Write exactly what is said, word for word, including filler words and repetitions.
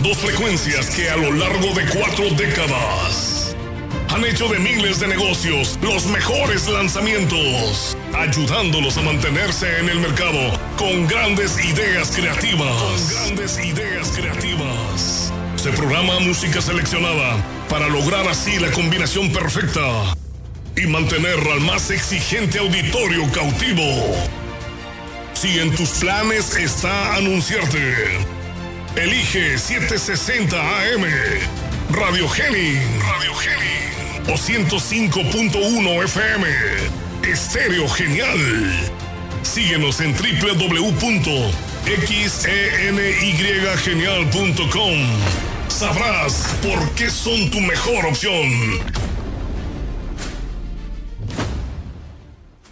Dos frecuencias que a lo largo de cuatro décadas han hecho de miles de negocios los mejores lanzamientos, ayudándolos a mantenerse en el mercado con grandes ideas creativas. Con grandes ideas creativas. Se programa música seleccionada para lograr así la combinación perfecta y mantener al más exigente auditorio cautivo. Si en tus planes está anunciarte, elige setecientos sesenta A M, Radio Geni, Radio Geni, o ciento cinco punto uno F M, Estéreo Genial. Síguenos en doble u doble u doble u punto xenygenial punto com. Sabrás por qué son tu mejor opción.